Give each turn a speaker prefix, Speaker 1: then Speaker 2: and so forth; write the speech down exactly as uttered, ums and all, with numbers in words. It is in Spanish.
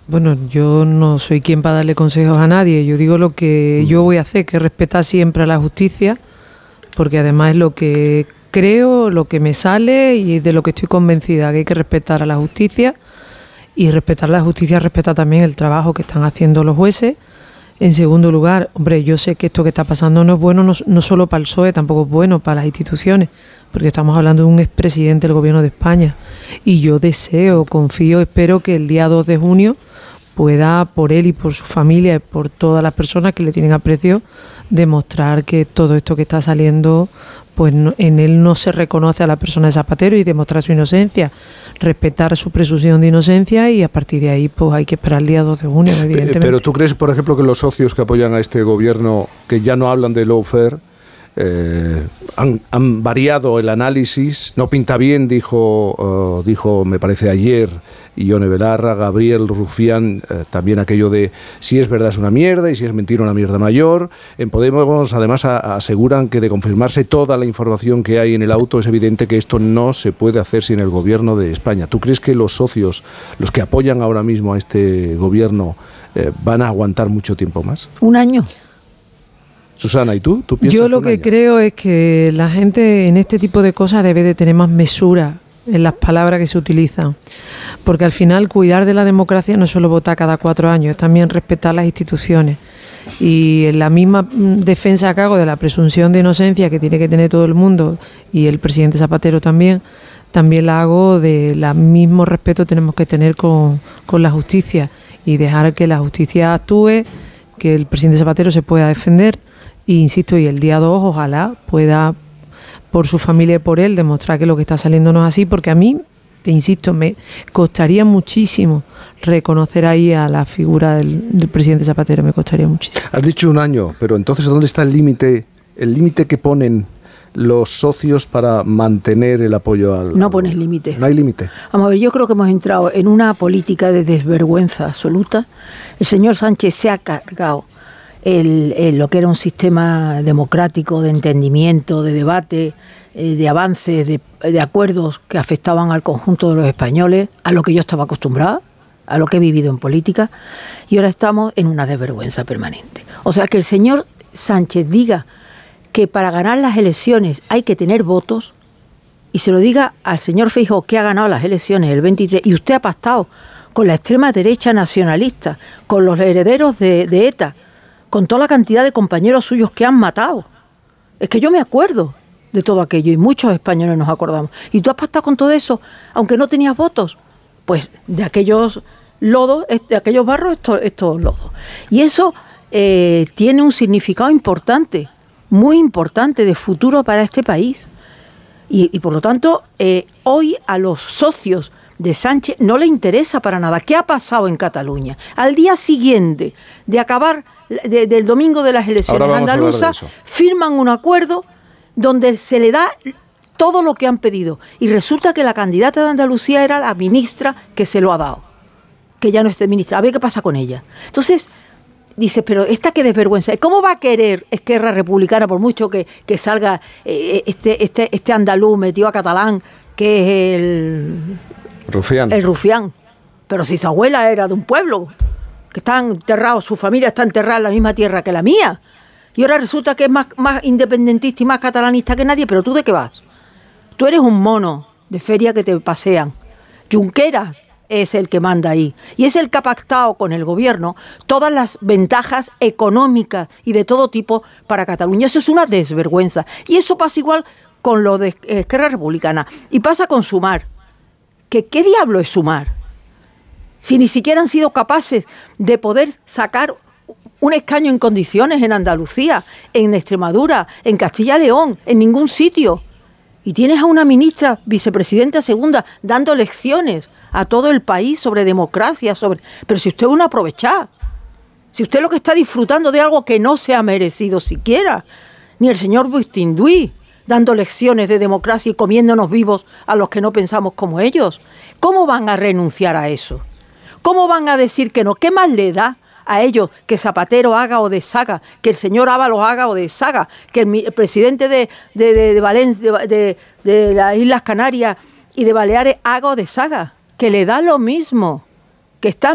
Speaker 1: Bueno, yo no soy quien para darle consejos a nadie. Yo digo lo que yo voy a hacer, que es respetar siempre a la justicia, porque además es lo que creo, lo que me sale y de lo que estoy convencida, que hay que respetar a la justicia. Y respetar la justicia respeta también el trabajo que están haciendo los jueces. En segundo lugar, hombre, yo sé que esto que está pasando no es bueno, no, no solo para el P S O E, tampoco es bueno para las instituciones, porque estamos hablando de un expresidente del Gobierno de España. Y yo deseo, confío, espero que el día dos de junio pueda, por él y por su familia y por todas las personas que le tienen aprecio, demostrar que todo esto que está saliendo, pues no, en él no se reconoce a la persona de Zapatero, y demostrar su inocencia, respetar su presunción de inocencia, y a partir de ahí pues hay que esperar el día dos de junio, evidentemente.
Speaker 2: Pero ¿tú crees, por ejemplo, que los socios que apoyan a este gobierno, que ya no hablan de lawfare, eh, han, han variado el análisis? No pinta bien, dijo, uh, dijo me parece ayer, Ione Belarra, Gabriel Rufián, eh, también aquello de si es verdad es una mierda y si es mentira una mierda mayor. En Podemos además a, a aseguran que de confirmarse toda la información que hay en el auto es evidente que esto no se puede hacer sin el gobierno de España. ¿Tú crees que los socios, los que apoyan ahora mismo a este gobierno, eh, van a aguantar mucho tiempo más?
Speaker 3: Un año.
Speaker 2: Susana, ¿y tú? ¿Tú piensas
Speaker 1: Yo lo que
Speaker 2: año?
Speaker 1: creo es que la gente en este tipo de cosas debe de tener más mesura en las palabras que se utilizan, porque al final cuidar de la democracia no es solo votar cada cuatro años, es también respetar las instituciones. Y en la misma defensa que hago de la presunción de inocencia que tiene que tener todo el mundo, y el presidente Zapatero también, también la hago de la mismo respeto tenemos que tener con, con la justicia, y dejar que la justicia actúe, que el presidente Zapatero se pueda defender. E insisto, y el día dos ojalá pueda, por su familia y por él, demostrar que lo que está saliendo no es así, porque a mí, te insisto, me costaría muchísimo reconocer ahí a la figura del, del presidente Zapatero, me costaría muchísimo.
Speaker 2: Has dicho un año, pero entonces ¿dónde está el límite, el límite que ponen los socios para mantener el apoyo al...
Speaker 3: No pones límite.
Speaker 2: No hay límite.
Speaker 3: Vamos a ver, yo creo que hemos entrado en una política de desvergüenza absoluta. El señor Sánchez se ha cargado El, el, lo que era un sistema democrático de entendimiento, de debate, eh, de avances, de, de acuerdos que afectaban al conjunto de los españoles, a lo que yo estaba acostumbrada, a lo que he vivido en política, y ahora estamos en una desvergüenza permanente. O sea, que el señor Sánchez diga que para ganar las elecciones hay que tener votos, y se lo diga al señor Feijóo, que ha ganado las elecciones el veintitrés, y usted ha pactado con la extrema derecha nacionalista, con los herederos de, de ETA, con toda la cantidad de compañeros suyos que han matado. Es que yo me acuerdo de todo aquello, y muchos españoles nos acordamos. ¿Y tú has pactado con todo eso, aunque no tenías votos? Pues de aquellos lodos, de aquellos barros, estos, estos lodos. Y eso eh, tiene un significado importante, muy importante, de futuro para este país. Y, y por lo tanto, eh, hoy a los socios de Sánchez no le interesa para nada qué ha pasado en Cataluña. Al día siguiente de acabar de, del domingo de las elecciones andaluzas, firman un acuerdo donde se le da todo lo que han pedido. Y resulta que la candidata de Andalucía era la ministra que se lo ha dado, que ya no es ministra. A ver qué pasa con ella. Entonces, dices, pero esta qué desvergüenza. ¿Cómo va a querer Esquerra Republicana, por mucho que, que salga eh, este, este, este andaluz metido a catalán, que es el...
Speaker 2: Rufián.
Speaker 3: El Rufián. Pero si su abuela era de un pueblo, que está enterrado, su familia está enterrada en la misma tierra que la mía, y ahora resulta que es más, más independentista y más catalanista que nadie. ¿Pero tú de qué vas? Tú eres un mono de feria que te pasean. Junqueras es el que manda ahí, y es el que ha pactado con el gobierno todas las ventajas económicas y de todo tipo para Cataluña. Eso es una desvergüenza, y eso pasa igual con lo de Esquerra Republicana, y pasa con Sumar. ¿Que qué diablo es Sumar? Si ni siquiera han sido capaces de poder sacar un escaño en condiciones en Andalucía, en Extremadura, en Castilla y León, en ningún sitio. Y tienes a una ministra, vicepresidenta segunda, dando lecciones a todo el país sobre democracia, sobre... Pero si usted es un aprovechado, si usted lo que está disfrutando de algo que no se ha merecido siquiera, ni el señor Bustinduy, dando lecciones de democracia y comiéndonos vivos a los que no pensamos como ellos. ¿Cómo van a renunciar a eso? ¿Cómo van a decir que no? ¿Qué más le da a ellos que Zapatero haga o deshaga, que el señor Ábalos haga o deshaga, que el, el presidente de, de, de, de Valencia, de, de, de las Islas Canarias y de Baleares haga o deshaga? Que le da lo mismo, que están